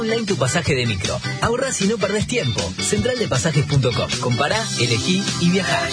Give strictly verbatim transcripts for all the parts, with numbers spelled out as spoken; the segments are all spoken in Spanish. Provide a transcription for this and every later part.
Online tu pasaje de micro. Ahorrás y no perdés tiempo. central de pasajes punto com. Compará, elegí y viajá.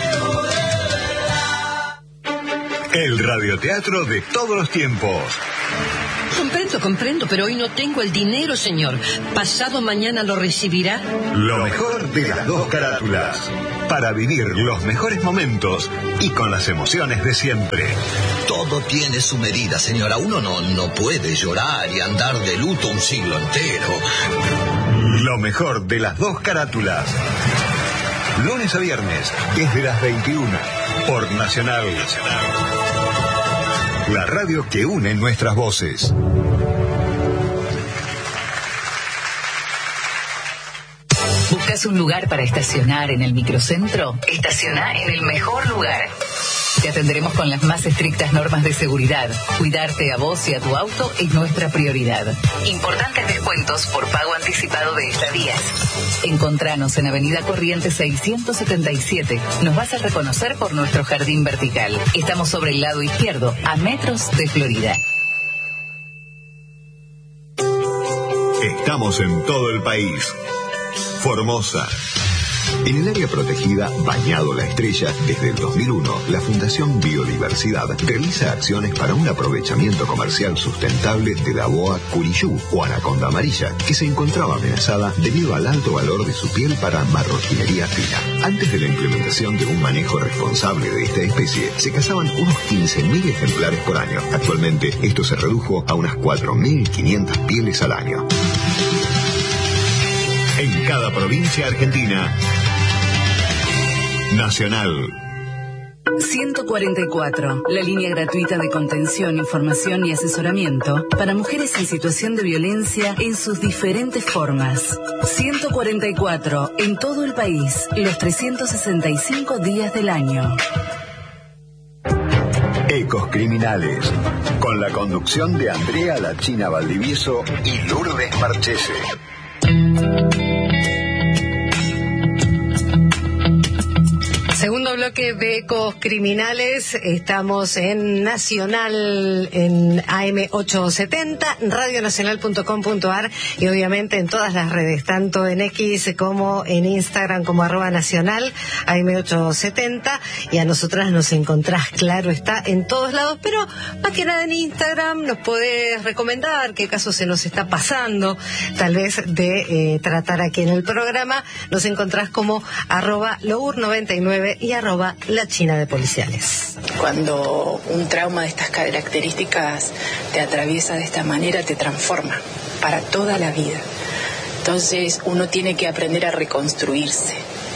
El radioteatro de todos los tiempos. Comprendo, comprendo, pero hoy no tengo el dinero, señor. ¿Pasado mañana lo recibirá? Lo mejor de las dos carátulas. Para vivir los mejores momentos y con las emociones de siempre. Todo tiene su medida, señora. Uno no, no puede llorar y andar de luto un siglo entero. Lo mejor de las dos carátulas. Lunes a viernes, desde las veintiuna, por Nacional. La radio que une nuestras voces. ¿Buscas un lugar para estacionar en el microcentro? Estaciona en el mejor lugar. Te atenderemos con las más estrictas normas de seguridad. Cuidarte a vos y a tu auto es nuestra prioridad. Importantes descuentos por pago anticipado de estadías. Encontranos en Avenida Corrientes seiscientos setenta y siete. Nos vas a reconocer por nuestro jardín vertical. Estamos sobre el lado izquierdo, a metros de Florida. Estamos en todo el país. Formosa. En el área protegida Bañado La Estrella, desde el dos mil uno, la Fundación Biodiversidad realiza acciones para un aprovechamiento comercial sustentable de la boa curiyú o anaconda amarilla, que se encontraba amenazada debido al alto valor de su piel para marroquinería fina. Antes de la implementación de un manejo responsable de esta especie, se cazaban unos quince mil ejemplares por año. Actualmente, esto se redujo a unas cuatro mil quinientas pieles al año. En cada provincia argentina. Nacional. ciento cuarenta y cuatro, la línea gratuita de contención, información y asesoramiento para mujeres en situación de violencia en sus diferentes formas. ciento cuarenta y cuatro, en todo el país, los trescientos sesenta y cinco días del año. Ecos Criminales, con la conducción de Andrea La China Valdivieso y Lourdes Marchese. Segundo bloque de Ecos Criminales, estamos en Nacional, en A M ochocientos setenta, radionacional punto com punto a r y obviamente en todas las redes, tanto en X como en Instagram como arroba nacional, A M ochocientos setenta, y a nosotras nos encontrás, claro está, en todos lados, pero más que nada en Instagram nos podés recomendar qué caso se nos está pasando, tal vez de eh, tratar aquí en el programa. Nos encontrás como arroba lour noventa y nueve y arroba la China de Policiales. Cuando un trauma de estas características te atraviesa de esta manera, te transforma para toda la vida. Entonces uno tiene que aprender a reconstruirse,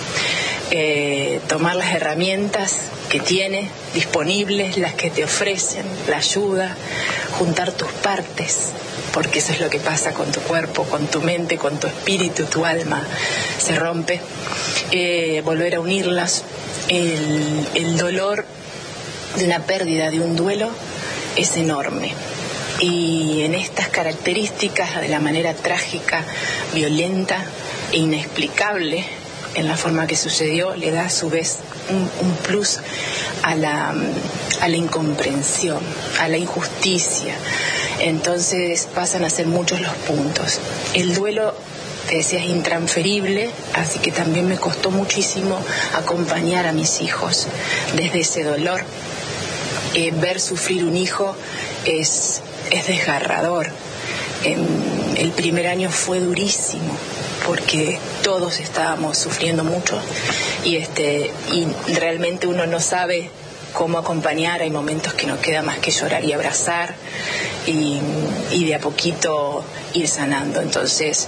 eh, tomar las herramientas que tiene disponibles, las que te ofrecen, la ayuda, juntar tus partes, porque eso es lo que pasa con tu cuerpo, con tu mente, con tu espíritu, tu alma se rompe, eh, volver a unirlas. El, el dolor de una pérdida, de un duelo, es enorme. Y en estas características, de la manera trágica, violenta e inexplicable, en la forma que sucedió, le da a su vez un, un plus a la, a la incomprensión, a la injusticia. Entonces pasan a ser muchos los puntos. El duelo, te decía, es intransferible, así que también me costó muchísimo acompañar a mis hijos desde ese dolor. Eh, ver sufrir un hijo es, es desgarrador. Eh, el primer año fue durísimo porque todos estábamos sufriendo mucho y, este, y realmente uno no sabe cómo acompañar. Hay momentos que no queda más que llorar y abrazar y, y de a poquito ir sanando. Entonces...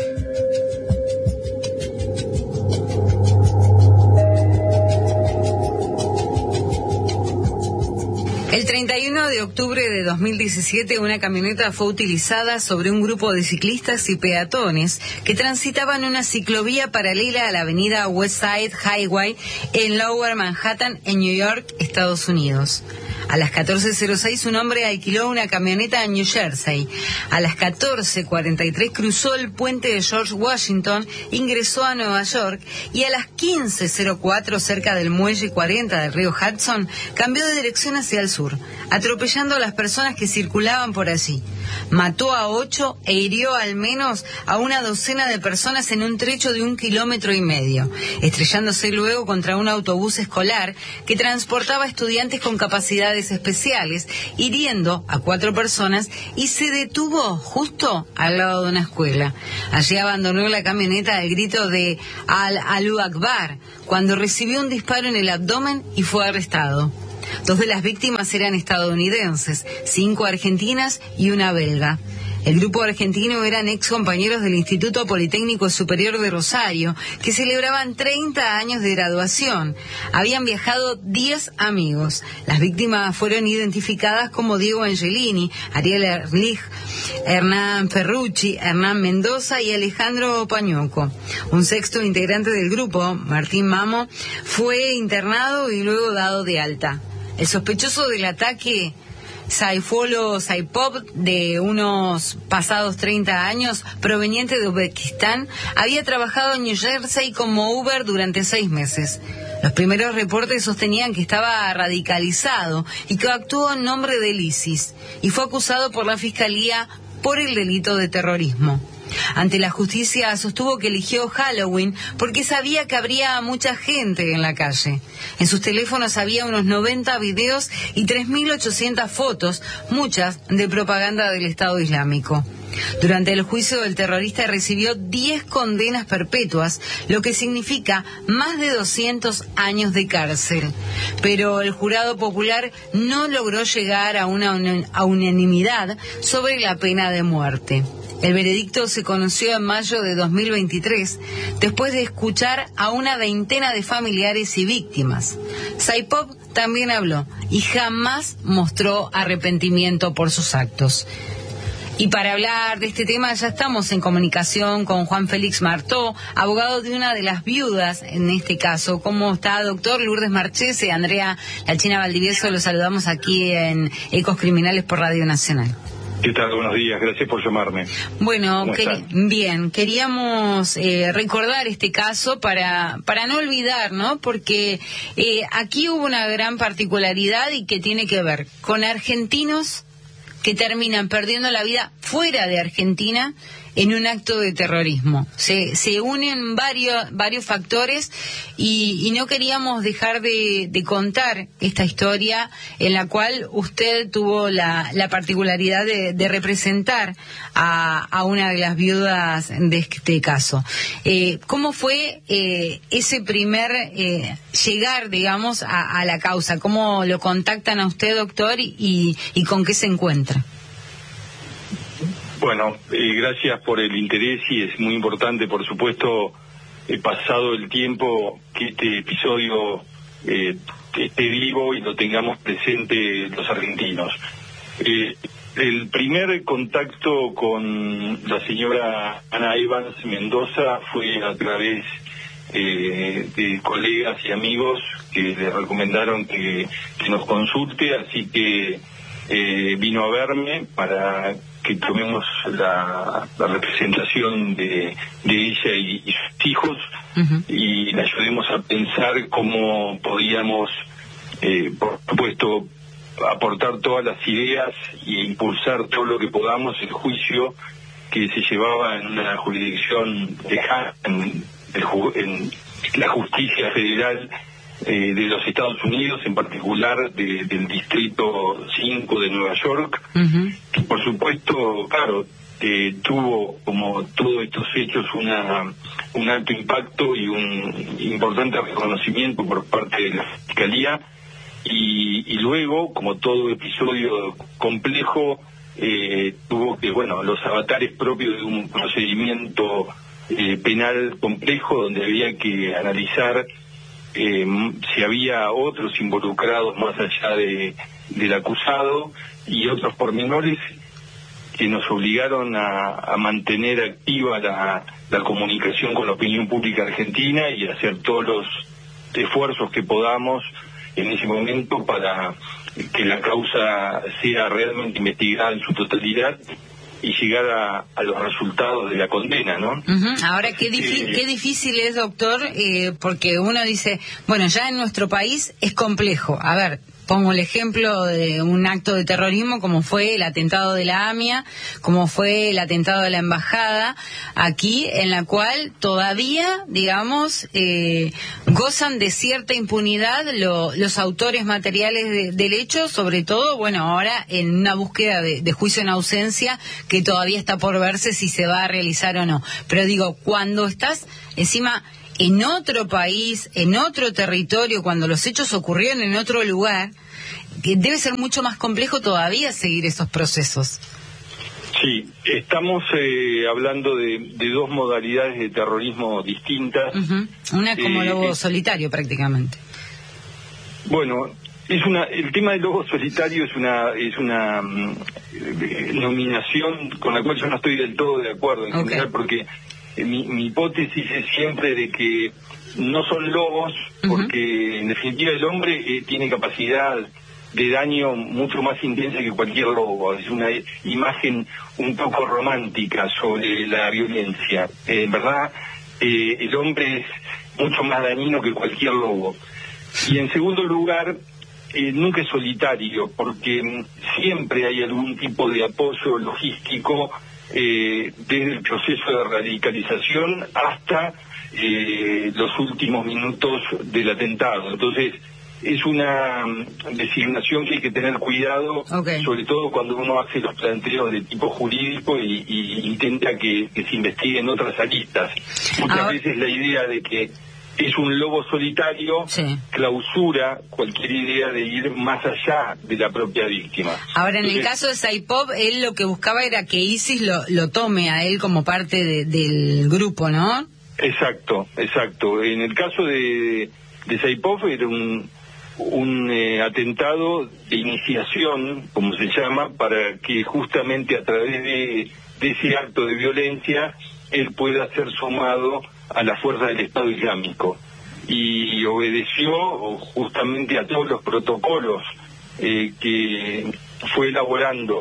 El treinta y uno de octubre de dos mil diecisiete, una camioneta fue utilizada sobre un grupo de ciclistas y peatones que transitaban una ciclovía paralela a la avenida West Side Highway en Lower Manhattan, en New York, Estados Unidos. A las catorce cero seis un hombre alquiló una camioneta en New Jersey. A las catorce cuarenta y tres cruzó el puente de George Washington, ingresó a Nueva York y a las quince cero cuatro cerca del muelle cuarenta del río Hudson cambió de dirección hacia el sur, atropellando a las personas que circulaban por allí. Mató a ocho e hirió al menos a una docena de personas en un trecho de un kilómetro y medio, estrellándose luego contra un autobús escolar que transportaba estudiantes con capacidades especiales, hiriendo a cuatro personas y se detuvo justo al lado de una escuela. Allí abandonó la camioneta al grito de Al-Allahu Akbar cuando recibió un disparo en el abdomen y fue arrestado. Dos de las víctimas eran estadounidenses, cinco argentinas y una belga. El grupo argentino eran ex compañeros del Instituto Politécnico Superior de Rosario, que celebraban treinta años de graduación. Habían viajado diez amigos. Las víctimas fueron identificadas como Diego Angelini, Ariel Erlich, Hernán Ferrucci, Hernán Mendoza y Alejandro Pañuco. Un sexto integrante del grupo, Martín Mamo, fue internado y luego dado de alta. El sospechoso del ataque, Saifullo Saipov, de unos pasados treinta años, proveniente de Uzbekistán, había trabajado en New Jersey como Uber durante seis meses. Los primeros reportes sostenían que estaba radicalizado y que actuó en nombre del ISIS, y fue acusado por la Fiscalía por el delito de terrorismo. Ante la justicia sostuvo que eligió Halloween porque sabía que habría mucha gente en la calle. En sus teléfonos había unos noventa videos y tres mil ochocientas fotos, muchas de propaganda del Estado Islámico. Durante el juicio, el terrorista recibió diez condenas perpetuas, lo que significa más de doscientos años de cárcel. Pero el jurado popular no logró llegar a una un- a unanimidad sobre la pena de muerte. El veredicto se conoció en mayo de dos mil veintitrés, después de escuchar a una veintena de familiares y víctimas. Saipov también habló y jamás mostró arrepentimiento por sus actos. Y para hablar de este tema ya estamos en comunicación con Juan Félix Martó, abogado de una de las viudas en este caso. ¿Cómo está, doctor? Lourdes Marchese, Andrea La China Valdivieso, los saludamos aquí en Ecos Criminales por Radio Nacional. ¿Qué tal? Buenos días, gracias por llamarme. Bueno, queri- bien, queríamos eh, recordar este caso para para no olvidar, ¿no? Porque eh, aquí hubo una gran particularidad y que tiene que ver con argentinos que terminan perdiendo la vida fuera de Argentina en un acto de terrorismo. Se, se unen varios varios factores y, y no queríamos dejar de, de contar esta historia en la cual usted tuvo la, la particularidad de, de representar a, a una de las viudas de este caso. Eh, ¿Cómo fue eh, ese primer eh, llegar, digamos, a, a la causa? ¿Cómo lo contactan a usted, doctor, y, y con qué se encuentra? Bueno, eh, gracias por el interés y es muy importante, por supuesto, eh, pasado el tiempo, que este episodio eh, esté vivo y lo tengamos presente los argentinos. Eh, el primer contacto con la señora Ana Evans Mendoza fue a través eh, de colegas y amigos que le recomendaron que, que nos consulte, así que eh, vino a verme para que tomemos la, la representación de, de ella y, y sus hijos. Uh-huh. Y le ayudemos a pensar cómo podíamos, eh, por supuesto, aportar todas las ideas e impulsar todo lo que podamos. El juicio que se llevaba en una jurisdicción lejana, en, en la justicia federal eh, de los Estados Unidos, en particular de, del distrito cinco de Nueva York, uh-huh. que por supuesto, claro, eh, tuvo, como todos estos hechos, una un alto impacto y un importante reconocimiento por parte de la Fiscalía, y, y luego, como todo episodio complejo, eh, tuvo que, bueno, los avatares propios de un procedimiento eh, penal complejo, donde había que analizar Eh, si había otros involucrados más allá de del acusado y otros pormenores que nos obligaron a, a mantener activa la, la comunicación con la opinión pública argentina y hacer todos los esfuerzos que podamos en ese momento para que la causa sea realmente investigada en su totalidad y llegar a, a los resultados de la condena, ¿no? Uh-huh. Ahora, qué, difi- eh, qué difícil es, doctor, eh, porque uno dice, bueno, ya en nuestro país es complejo. A ver, pongo el ejemplo de un acto de terrorismo como fue el atentado de la AMIA, como fue el atentado de la embajada, aquí en la cual todavía, digamos, eh, gozan de cierta impunidad lo, los autores materiales de, del hecho, sobre todo, bueno, ahora en una búsqueda de, de juicio en ausencia que todavía está por verse si se va a realizar o no. Pero digo, cuando estás encima en otro país, en otro territorio, cuando los hechos ocurrieron en otro lugar, que debe ser mucho más complejo todavía seguir esos procesos. Sí, estamos eh, hablando de, de dos modalidades de terrorismo distintas. Uh-huh. Una como eh, lobo eh, solitario prácticamente. Bueno, es una, el tema del lobo solitario es una es una mm, eh, nominación con la cual yo no estoy del todo de acuerdo en Okay. general, porque Mi, mi hipótesis es siempre de que no son lobos, porque uh-huh. en definitiva el hombre eh, tiene capacidad de daño mucho más intensa que cualquier lobo. Es una imagen un poco romántica sobre la violencia. Eh, en verdad, eh, el hombre es mucho más dañino que cualquier lobo. Y en segundo lugar, eh, nunca es solitario, porque siempre hay algún tipo de apoyo logístico Eh, desde el proceso de radicalización hasta eh, los últimos minutos del atentado. Entonces, es una designación que hay que tener cuidado, okay. sobre todo cuando uno hace los planteos de tipo jurídico y, y intenta que, que se investiguen otras aristas. Muchas Ahora... veces la idea de que es un lobo solitario, sí. clausura cualquier idea de ir más allá de la propia víctima. Ahora, en Entonces, el caso de Saipov, él lo que buscaba era que ISIS lo, lo tome a él como parte de, del grupo, ¿no? Exacto, exacto. En el caso de, de Saipov era un, un eh, atentado de iniciación, como se llama, para que justamente a través de, de ese acto de violencia él pueda ser sumado a la fuerza del Estado Islámico, y obedeció justamente a todos los protocolos eh, que fue elaborando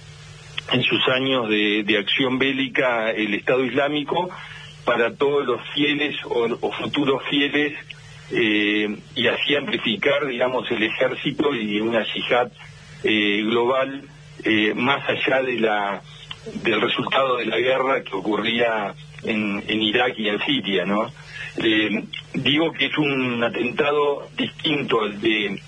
en sus años de, de acción bélica el Estado Islámico para todos los fieles o, o futuros fieles, eh, y así amplificar, digamos, el ejército y una yihad eh, global eh, más allá de la del resultado de la guerra que ocurría en, en Irak y en Siria, ¿no? Eh, digo que es un atentado distinto al de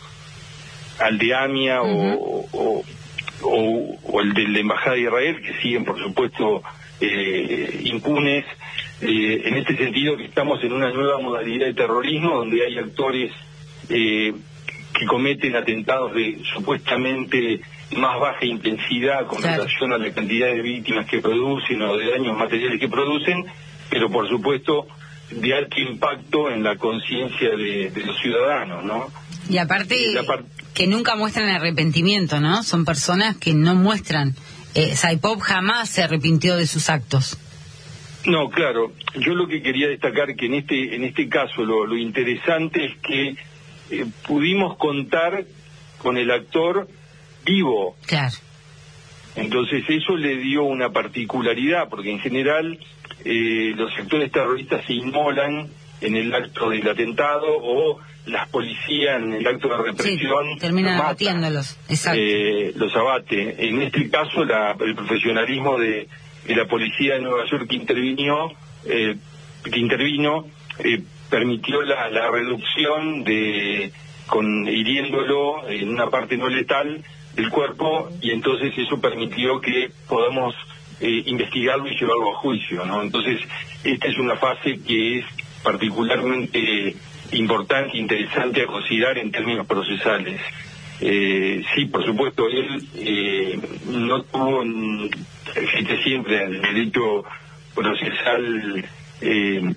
al de AMIA uh-huh. o, o, o, o el de la Embajada de Israel, que siguen, por supuesto, eh, impunes. Eh, en este sentido que estamos en una nueva modalidad de terrorismo donde hay actores eh, que cometen atentados de supuestamente más baja intensidad con claro. relación a la cantidad de víctimas que producen o de daños materiales que producen, pero por supuesto de alto impacto en la conciencia de, de los ciudadanos, ¿no? Y aparte par- que nunca muestran arrepentimiento, ¿no? Son personas que no muestran. Eh, Saipov jamás se arrepintió de sus actos. No, claro. Yo lo que quería destacar que en este en este caso lo, lo interesante es que eh, pudimos contar con el actor vivo. Claro. Entonces eso le dio una particularidad, porque en general eh, los sectores terroristas se inmolan en el acto del atentado o las policías en el acto de represión sí, terminan los abatiéndolos. Exacto. Eh, los abate. En este caso la, el profesionalismo de, de la policía de Nueva York que intervino, eh, que intervino eh, permitió la, la reducción de con hiriéndolo en una parte no letal del cuerpo, y entonces eso permitió que podamos eh, investigarlo y llevarlo a juicio, ¿no? Entonces esta es una fase que es particularmente importante e interesante a considerar en términos procesales. Eh, sí, por supuesto, él eh, no tuvo, existe siempre el derecho procesal eh,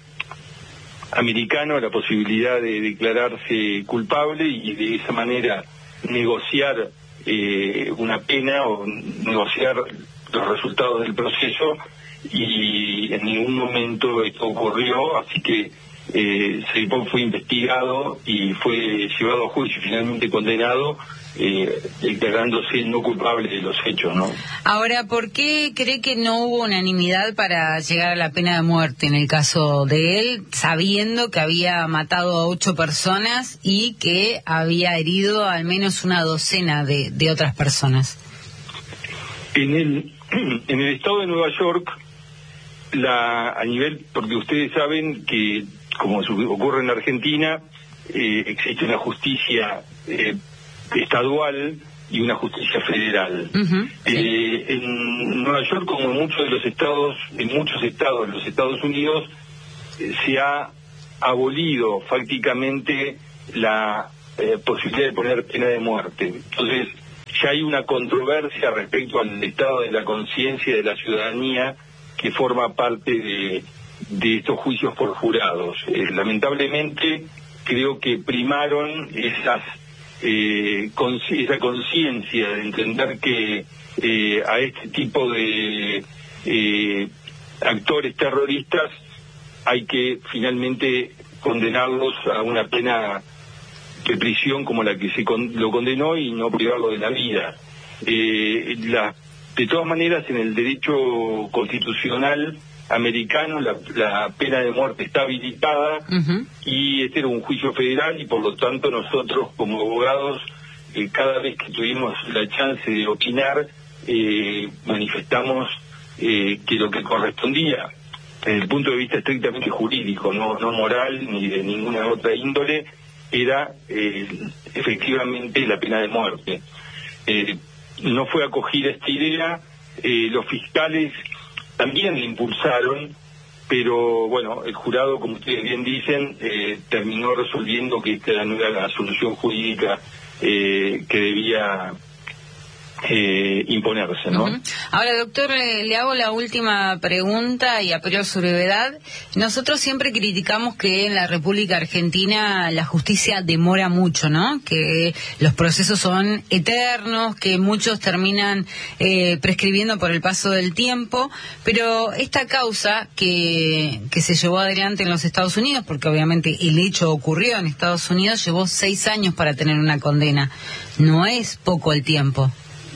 americano la posibilidad de declararse culpable y de esa manera negociar eh, una pena o negociar los resultados del proceso, y en ningún momento esto ocurrió, así que eh, Saipov fue investigado y fue llevado a juicio y finalmente condenado, eh, declarándose no culpable de los hechos, ¿no? Ahora, ¿por qué cree que no hubo unanimidad para llegar a la pena de muerte en el caso de él, sabiendo que había matado a ocho personas y que había herido al menos una docena de, de otras personas? En el, en el estado de Nueva York, la, a nivel, porque ustedes saben que, como ocurre en Argentina, eh, existe una justicia eh, estadual y una justicia federal. Uh-huh, sí. eh, en Nueva York, como en muchos de los estados, en muchos estados de los Estados Unidos, eh, se ha abolido fácticamente la eh, posibilidad de poner pena de muerte. Entonces, ya hay una controversia respecto al estado de la conciencia de la ciudadanía que forma parte de, de estos juicios por jurados. Eh, lamentablemente, creo que primaron esas eh, consci- esa conciencia de entender que eh, a este tipo de eh, actores terroristas hay que finalmente condenarlos a una pena de prisión como la que se con, lo condenó y no privarlo de la vida. Eh, la, de todas maneras, en el derecho constitucional americano la, la pena de muerte está habilitada, uh-huh, y este era un juicio federal y por lo tanto nosotros como abogados eh, cada vez que tuvimos la chance de opinar eh, manifestamos eh, que lo que correspondía desde el punto de vista estrictamente jurídico, no, no moral ni de ninguna otra índole, era eh, efectivamente la pena de muerte. Eh, no fue acogida esta idea, eh, los fiscales también la impulsaron, pero bueno, el jurado, como ustedes bien dicen, eh, terminó resolviendo que esta no era la solución jurídica eh, que debía Eh, imponerse, ¿no? Uh-huh. Ahora, doctor, le, le hago la última pregunta y apelo a su brevedad. Nosotros siempre criticamos que en la República Argentina la justicia demora mucho, ¿no? Que los procesos son eternos, que muchos terminan eh, prescribiendo por el paso del tiempo, pero esta causa que, que se llevó adelante en los Estados Unidos, porque obviamente el hecho ocurrió en Estados Unidos, llevó seis años para tener una condena. No es poco el tiempo.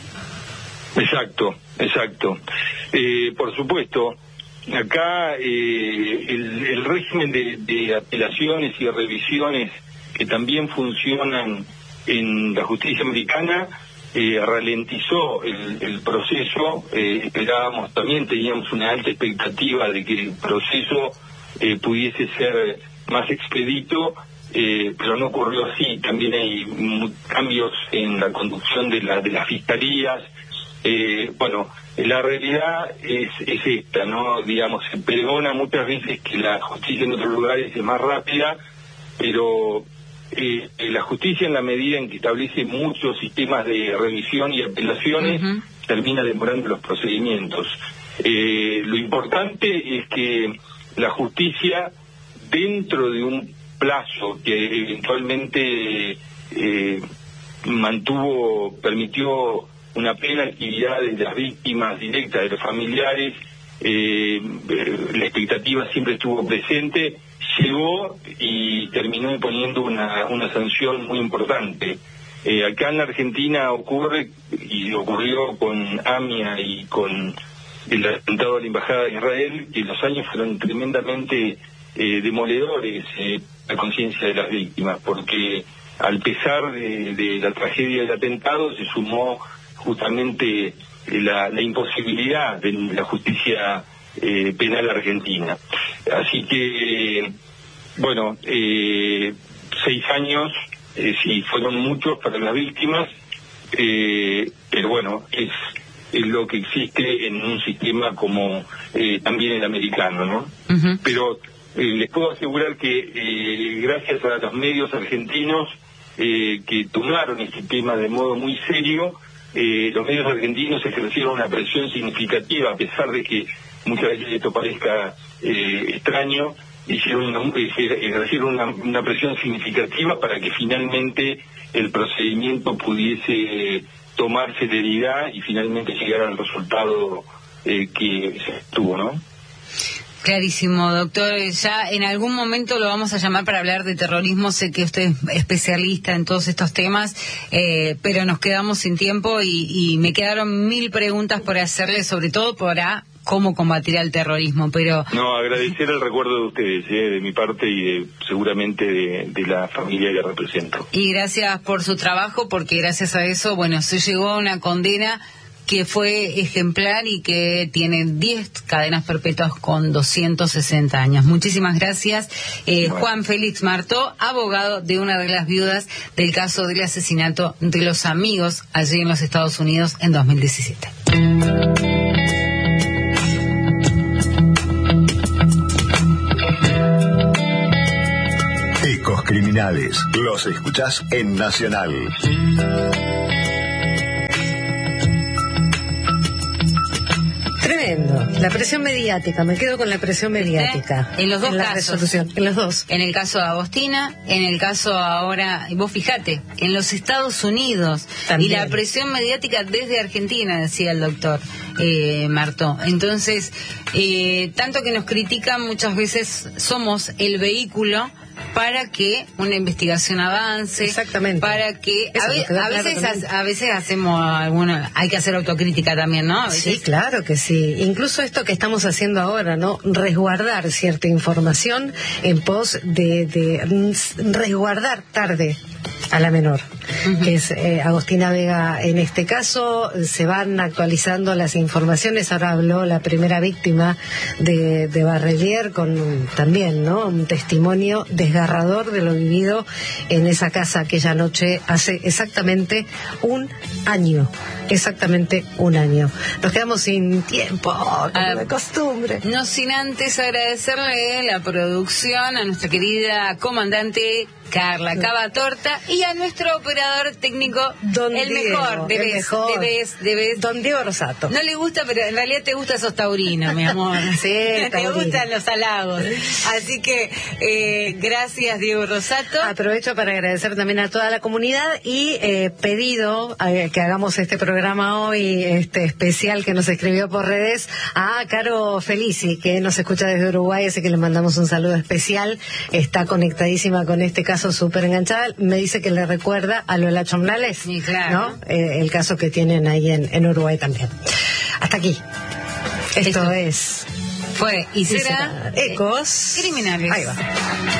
Exacto, exacto. Eh, por supuesto, acá eh, el, el régimen de, de apelaciones y revisiones que también funcionan en la justicia americana eh, ralentizó el, el proceso. Eh, esperábamos, también teníamos una alta expectativa de que el proceso eh, pudiese ser más expedito, eh, pero no ocurrió así. También hay cambios en la conducción de, la, de las fiscalías. Eh, bueno, la realidad es, es esta, ¿no? Digamos, se pregona muchas veces que la justicia en otros lugares es más rápida, pero eh, la justicia, en la medida en que establece muchos sistemas de revisión y apelaciones, uh-huh, termina demorando los procedimientos. Eh, lo importante es que la justicia, dentro de un plazo que eventualmente eh, mantuvo, permitió una plena actividad de las víctimas directas, de los familiares, eh, la expectativa siempre estuvo presente, llegó y terminó imponiendo una, una sanción muy importante. Eh, acá en la Argentina ocurre, y ocurrió con AMIA y con el atentado a la Embajada de Israel, que los años fueron tremendamente eh, demoledores eh, la conciencia de las víctimas, porque al pesar de, de la tragedia del atentado se sumó justamente la, la imposibilidad de la justicia eh, penal argentina. Así que, bueno, eh, seis años, eh, sí, fueron muchos para las víctimas, eh, pero bueno, es, es lo que existe en un sistema como eh, también el americano, ¿no? Uh-huh. Pero eh, les puedo asegurar que eh, gracias a los medios argentinos eh, que tomaron este tema de modo muy serio, Eh, los medios argentinos ejercieron una presión significativa, a pesar de que muchas veces esto parezca eh, extraño, hicieron una, ejercieron una, una presión significativa para que finalmente el procedimiento pudiese tomar celeridad y finalmente llegar al resultado eh, que se tuvo, ¿no? Clarísimo, doctor. Ya en algún momento lo vamos a llamar para hablar de terrorismo. Sé que usted es especialista en todos estos temas, eh, pero nos quedamos sin tiempo y, y me quedaron mil preguntas por hacerle, sobre todo para cómo combatir al terrorismo. Pero no, agradecer el recuerdo de ustedes, eh, de mi parte y de, seguramente de, de la familia que represento. Y gracias por su trabajo, porque gracias a eso, bueno, se llegó a una condena que fue ejemplar y que tiene diez cadenas perpetuas con doscientos sesenta años. Muchísimas gracias. Eh, bueno. Juan Félix Martó, abogado de una de las viudas del caso del asesinato de los amigos allí en los Estados Unidos en dos mil diecisiete. Ecos Criminales. Los escuchás en Nacional. Tremendo. La presión mediática. Me quedo con la presión mediática. ¿Eh? En los dos en la casos. Resolución. En los dos. En el caso de Agostina, en el caso ahora, vos fijate, en los Estados Unidos. También. Y la presión mediática desde Argentina, decía el doctor eh, Martó. Entonces, eh, tanto que nos critican, muchas veces somos el vehículo para que una investigación avance. Exactamente. Para que Eso, a, ve, claro a veces también. a, a veces hacemos alguna, hay que hacer autocrítica también, ¿no? A veces. Sí, claro que sí. Incluso esto que estamos haciendo ahora, ¿no? Resguardar cierta información en pos de, de resguardar tarde a la menor, uh-huh. que es eh, Agostina Vega. En este caso se van actualizando las informaciones. Ahora habló la primera víctima de, de Barrelier con también, ¿no? Un testimonio desgarrador de lo vivido en esa casa aquella noche hace exactamente un año. Exactamente un año. Nos quedamos sin tiempo, como de costumbre. No sin antes agradecerle la producción a nuestra querida comandante Carla Cava Torta y a nuestro operador técnico, Don el Diego, mejor, de el vez, mejor. de vez, de vez. Don Diego Rosato. No le gusta, pero en realidad te gusta, sos taurino, mi amor. Sí, te taurino. gustan los halagos. Así que, eh, gracias, Diego Rosato. Aprovecho para agradecer también a toda la comunidad y eh, pedido eh, que hagamos este programa hoy, este especial que nos escribió por redes, a Caro Felici, que nos escucha desde Uruguay, así que le mandamos un saludo especial. Está conectadísima con este caso, súper enganchada. Me dice que le recuerda a Lola Chomnales, sí, claro. ¿no? Eh, el caso que tienen ahí en, en Uruguay también. Hasta aquí. Esto, Esto es... Fue y será Ecos Criminales. Ahí va.